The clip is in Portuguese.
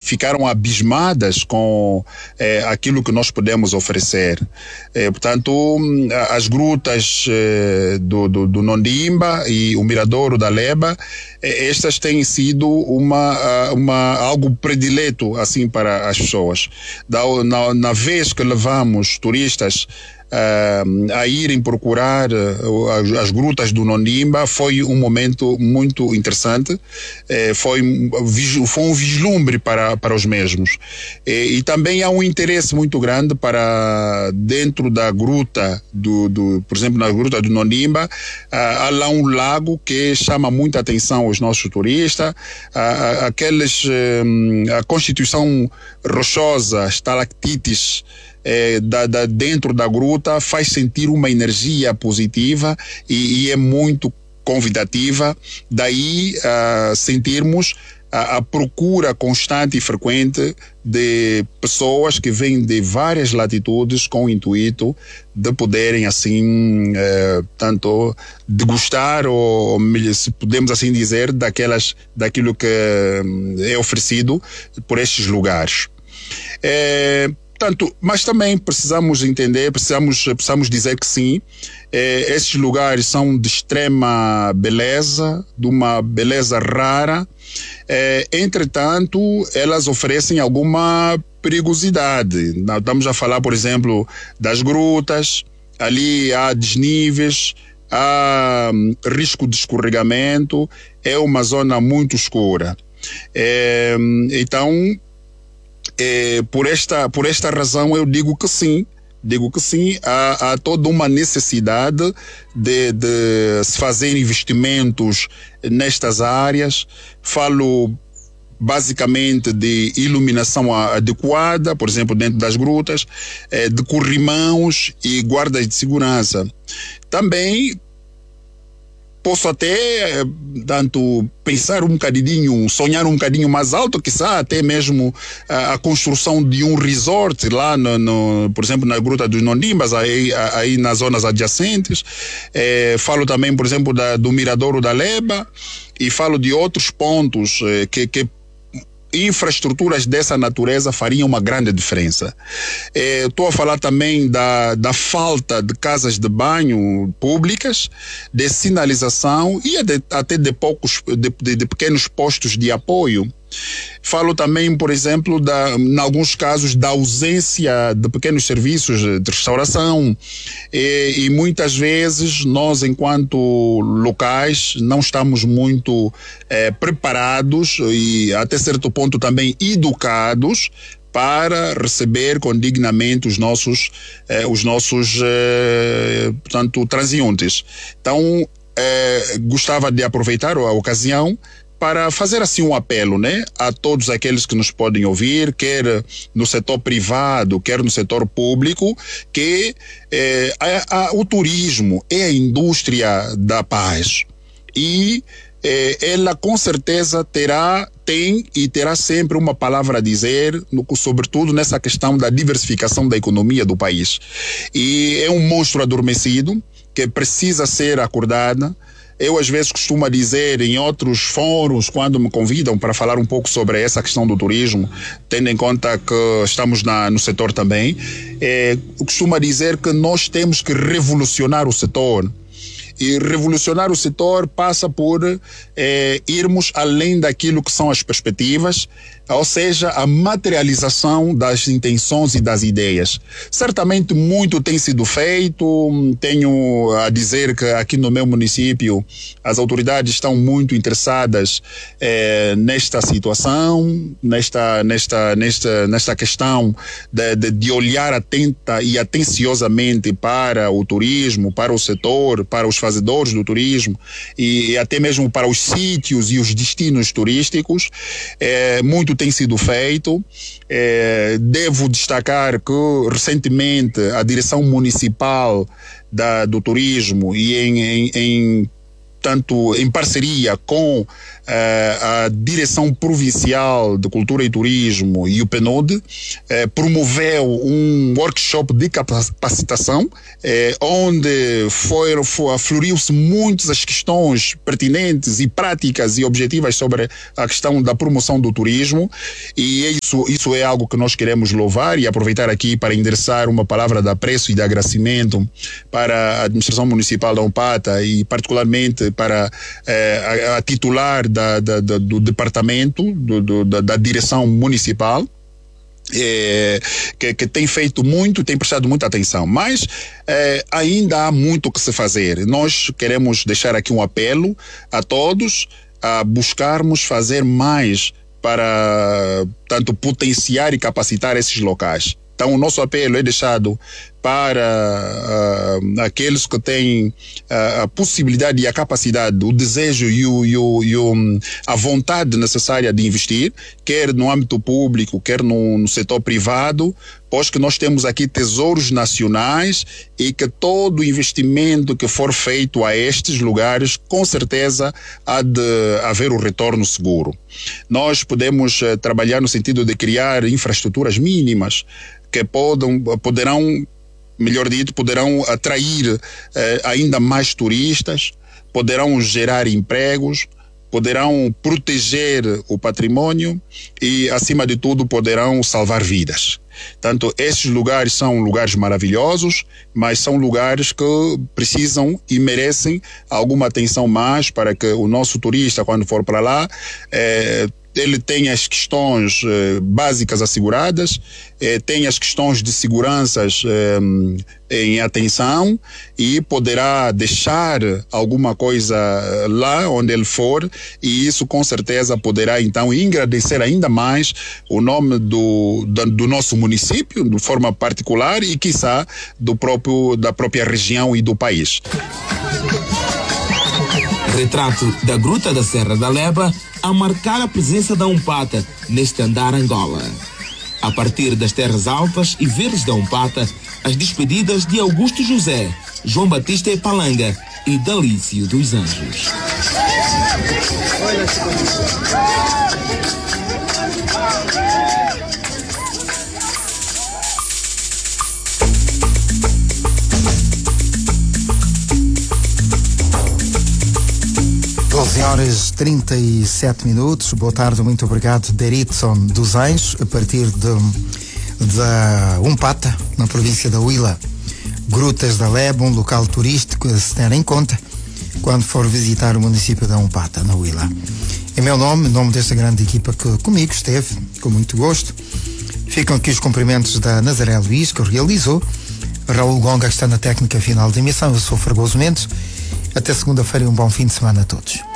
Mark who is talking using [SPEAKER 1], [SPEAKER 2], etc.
[SPEAKER 1] ficaram abismadas com aquilo que nós podemos oferecer. Portanto, as grutas do Nondimba e o Miradouro da Leba, estas têm sido algo predileto assim para as pessoas. Na vez que levamos turistas a irem procurar as grutas do Nondimba, foi um momento muito interessante. Foi um vislumbre para os mesmos. E também há um interesse muito grande para dentro da gruta por exemplo, na gruta do Nondimba, há lá um lago que chama muita atenção aos nossos turistas. A constituição rochosa, estalactites, dentro da gruta, faz sentir uma energia positiva e é muito convidativa. Daí sentirmos a procura constante e frequente de pessoas que vêm de várias latitudes com o intuito de poderem assim tanto degustar, ou se podemos assim dizer, daquilo que é oferecido por estes lugares. Mas também precisamos entender, precisamos dizer que sim, esses lugares são de extrema beleza, de uma beleza rara. Entretanto, elas oferecem alguma perigosidade. Estamos a falar, por exemplo, das grutas. Ali há desníveis, há risco de escorregamento, é uma zona muito escura. Então, por esta razão eu digo que sim, há toda uma necessidade de se fazer investimentos nestas áreas. Falo basicamente de iluminação adequada, por exemplo, dentro das grutas, de corrimãos e guardas de segurança. Também posso até tanto pensar um bocadinho, sonhar um bocadinho mais alto, quiçá até mesmo a construção de um resort lá, por exemplo, na Gruta dos Nondimbas, aí nas zonas adjacentes. Falo também, por exemplo, do Miradouro da Leba, e falo de outros pontos que infraestruturas dessa natureza fariam uma grande diferença. Estou a falar também da falta de casas de banho públicas, de sinalização e até de pequenos postos de apoio. Falo também, por exemplo, em alguns casos, da ausência de pequenos serviços de restauração, e muitas vezes nós, enquanto locais, não estamos muito preparados e até certo ponto também educados para receber com dignamente os nossos portanto, transeuntes. Então, gostava de aproveitar a ocasião para fazer assim um apelo, né, a todos aqueles que nos podem ouvir, quer no setor privado, quer no setor público, que o turismo é a indústria da paz. E ela com certeza tem e terá sempre uma palavra a dizer, sobretudo nessa questão da diversificação da economia do país. E é um monstro adormecido que precisa ser acordada. Eu, às vezes, costumo dizer em outros fóruns, quando me convidam para falar um pouco sobre essa questão do turismo, tendo em conta que estamos no setor também, costumo dizer que nós temos que revolucionar o setor. E revolucionar o setor passa por irmos além daquilo que são as perspectivas, ou seja, a materialização das intenções e das ideias. Certamente muito tem sido feito. Tenho a dizer que aqui no meu município as autoridades estão muito interessadas nesta situação, nesta questão de olhar atenta e atenciosamente para o turismo, para o setor, para os fazedores do turismo e até mesmo para os sítios e os destinos turísticos. Muito tem sido feito. Devo destacar que recentemente a direção municipal do turismo, e em tanto em parceria com a Direção Provincial de Cultura e Turismo e o PNUD, promoveu um workshop de capacitação, onde afloriu-se muitas as questões pertinentes e práticas e objetivas sobre a questão da promoção do turismo, e isso é algo que nós queremos louvar e aproveitar aqui para endereçar uma palavra de apreço e de agradecimento para a Administração Municipal da Umpata e particularmente para a titular do departamento, da direção municipal, que tem feito muito, tem prestado muita atenção, mas ainda há muito que se fazer. Nós queremos deixar aqui um apelo a todos a buscarmos fazer mais para tanto potenciar e capacitar esses locais. Então, o nosso apelo é deixado para aqueles que têm a possibilidade e a capacidade, o desejo e a vontade necessária de investir, quer no âmbito público, quer no setor privado, pois que nós temos aqui tesouros nacionais e que todo investimento que for feito a estes lugares, com certeza há de haver o retorno seguro. Nós podemos trabalhar no sentido de criar infraestruturas mínimas que poderão atrair ainda mais turistas, poderão gerar empregos, poderão proteger o patrimônio e, acima de tudo, poderão salvar vidas. Tanto esses lugares são lugares maravilhosos, mas são lugares que precisam e merecem alguma atenção mais para que o nosso turista, quando for para lá, ele tem as questões básicas asseguradas, tem as questões de seguranças em atenção e poderá deixar alguma coisa lá onde ele for, e isso com certeza poderá então engrandecer ainda mais o nome do nosso município de forma particular e quiçá da própria região e do país.
[SPEAKER 2] Retrato da Gruta da Serra da Leba a marcar a presença da Umpata neste andar Angola. A partir das terras altas e verdes da Umpata, as despedidas de Augusto José, João Batista Epalanga e Dalício dos Anjos.
[SPEAKER 3] Horas 37 minutos. Boa tarde, muito obrigado, Deritson dos Anjos, a partir da Umpata, na província da Huila. Grutas da Leba, um local turístico a se ter em conta quando for visitar o município da Umpata, na Huila. Em meu nome, em nome desta grande equipa que comigo esteve, com muito gosto, ficam aqui os cumprimentos da Nazaré Luís, que realizou. Raul Gonga, que está na técnica final da emissão. Eu sou Fragoso Mendes. Até segunda-feira e um bom fim de semana a todos.